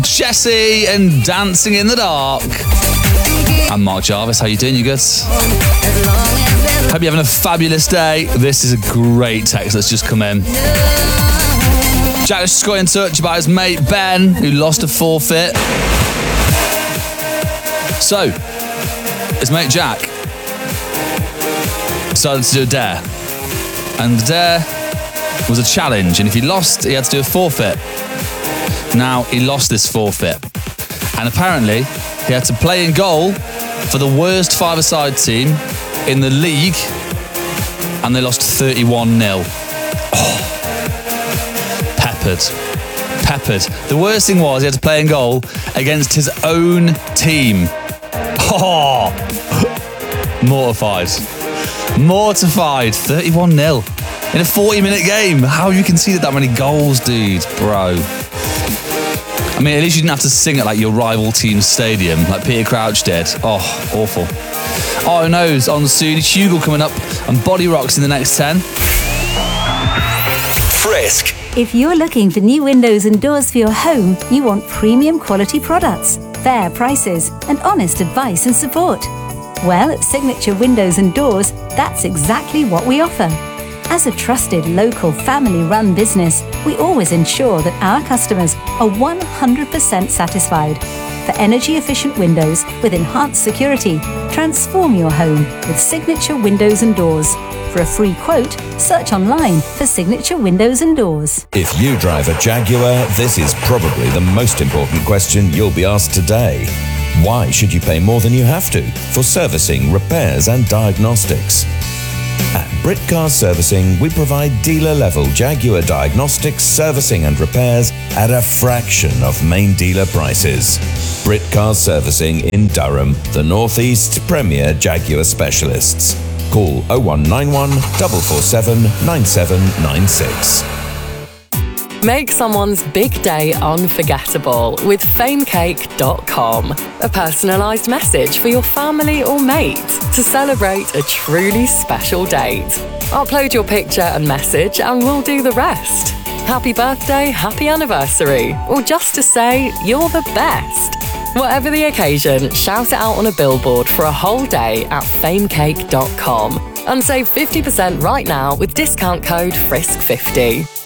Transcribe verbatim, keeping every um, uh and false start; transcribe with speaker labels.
Speaker 1: Jessie and Dancing in the Dark. I'm Mark Jarvis. How you doing, you good? Hope you're having a fabulous day. This is a great text that's just come in. Jack just got in touch about his mate Ben, who lost a forfeit. So, his mate Jack decided to do a dare. And the dare was a challenge, and if he lost, he had to do a forfeit. Now, he lost this forfeit. And apparently, he had to play in goal for the worst five-a-side team in the league, and they lost thirty-one nil. Oh. Peppered. Peppered. The worst thing was he had to play in goal against his own team. Oh. Mortified. Mortified. thirty-one nil. In a forty-minute game. How you conceded that many goals, dude, bro? I mean, at least you didn't have to sing at like your rival team's stadium, like Peter Crouch did. Oh, awful. Oh no, it's on soon. Hugo coming up and Body Rocks in the next ten.
Speaker 2: Frisk.
Speaker 3: If you're looking for new windows and doors for your home, you want premium quality products, fair prices, and honest advice and support. Well, at Signature Windows and Doors, that's exactly what we offer. As a trusted local family-run business, we always ensure that our customers are one hundred percent satisfied. For energy-efficient windows with enhanced security, transform your home with Signature Windows and Doors. For a free quote, search online for Signature Windows and Doors.
Speaker 2: If you drive a Jaguar, this is probably the most important question you'll be asked today. Why should you pay more than you have to for servicing, repairs and diagnostics? At Brit Car Servicing, we provide dealer-level Jaguar diagnostics, servicing and repairs at a fraction of main dealer prices. Brit Car Servicing in Durham, the Northeast's premier Jaguar specialists. Call oh one nine one, four four seven, nine seven nine six.
Speaker 4: Make someone's big day unforgettable with fame cake dot com. A personalised message for your family or mate to celebrate a truly special date. Upload your picture and message and we'll do the rest. Happy birthday, happy anniversary, or just to say you're the best. Whatever the occasion, shout it out on a billboard for a whole day at fame cake dot com and save fifty percent right now with discount code frisk fifty.